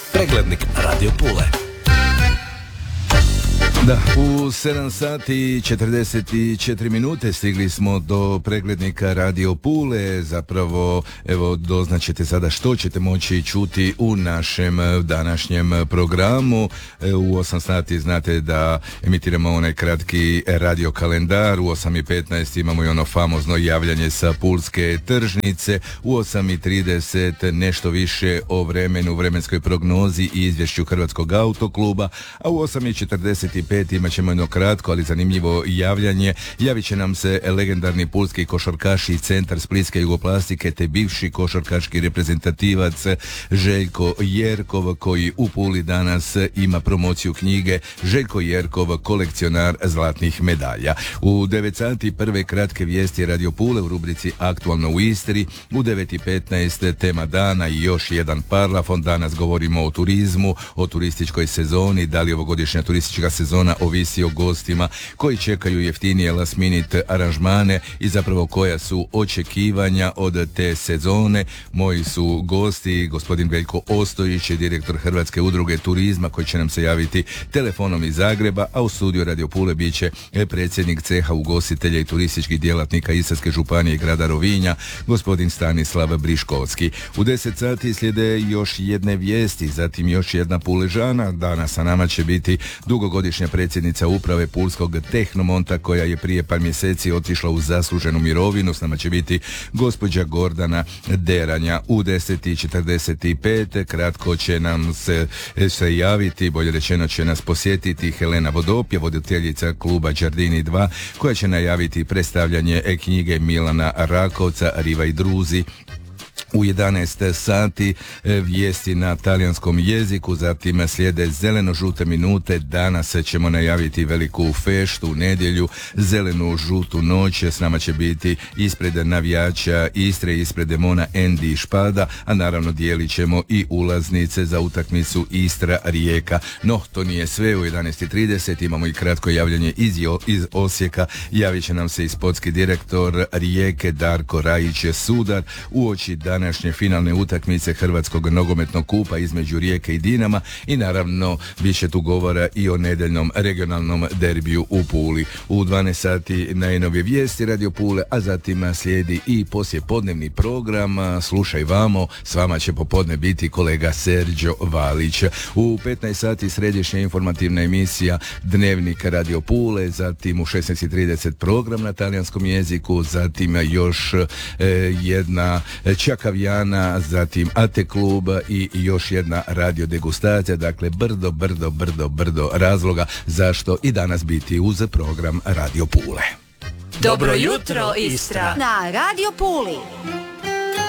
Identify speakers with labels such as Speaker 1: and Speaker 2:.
Speaker 1: Preglednik Radio Pule.
Speaker 2: Da, u 7 sati i 44 minute stigli smo do preglednika Radio Pule. Zapravo, evo, doznaćete sada što ćete moći čuti u našem današnjem programu. U 8 sati znate da emitiramo onaj kratki radio kalendar. U 8:15 imamo i ono famozno javljanje sa Pulske tržnice. U 8:30 nešto više o vremenu, vremenskoj prognozi i izvješću Hrvatskog autokluba. A u 8:45 imat ćemo jedno kratko, ali zanimljivo javljanje. Javit će nam se legendarni pulski košarkaš i centar splitske jugoplastike te bivši košarkaški reprezentativac Željko Jerkov, koji u Puli danas ima promociju knjige Željko Jerkov, kolekcionar zlatnih medalja. U 9 sati prve kratke vijesti Radio Pule u rubrici Aktualno u Istri. U 9:15 tema dana i još jedan parlafon. Danas govorimo o turizmu, o turističkoj sezoni, da li ovogodišnja turistička sezona ovisi o gostima koji čekaju jeftinije last minute aranžmane i zapravo koja su očekivanja od te sezone. Moji su gosti gospodin Veljko Ostojić, direktor Hrvatske udruge turizma, koji će nam se javiti telefonom iz Zagreba, a u studiju Radio Pule bit će predsjednik ceha ugostitelja i turističkih djelatnika Istarske županije i grada Rovinja, gospodin Stanislav Briškovski. U 10 sati slijede još jedne vijesti, zatim još jedna Puležana. Danas sa nama će biti dugogodišnja predsjednica uprave Pulskog Tehnomonta, koja je prije par mjeseci otišla u zasluženu mirovinu. S nama će biti gospođa Gordana Deranja. U 10:45 kratko će nam se javiti, bolje rečeno će nas posjetiti Helena Vodopje, voditeljica kluba Đardini 2, koja će najaviti predstavljanje knjige Milana Rakovca Riva i druzi. U 11 sati vijesti na talijanskom jeziku, zatim slijede zeleno-žute minute. Danas ćemo najaviti veliku feštu u nedjelju, zelenu žutu noć. S nama će biti ispred navijača Istre, ispred demona Endi i Špada, a naravno dijelit ćemo i ulaznice za utakmicu Istra-Rijeka. No, to nije sve. U 11:30 imamo i kratko javljanje iz Osijeka. Javit će nam se i sportski direktor Rijeke Darko Rajić-Sudar uoči današnje finalne utakmice Hrvatskog nogometnog kupa između Rijeke i Dinama i naravno bit će tu govora i o nedeljnom regionalnom derbiju u Puli. U 12 sati najnovije vijesti Radio Pule, a zatim slijedi i poslijepodnevni program Slušaj vamo. S vama će popodne biti kolega Serđo Valić. U 15 sati središnja informativna emisija Dnevnik Radio Pule, zatim u 16:30 program na talijanskom jeziku, zatim još jedna Čakavijana, zatim Ate klub i još jedna radio degustacija. Dakle, brdo razloga zašto i danas biti uz program Radio Pule.
Speaker 3: Dobro jutro, Istra!
Speaker 4: Na Radio Puli.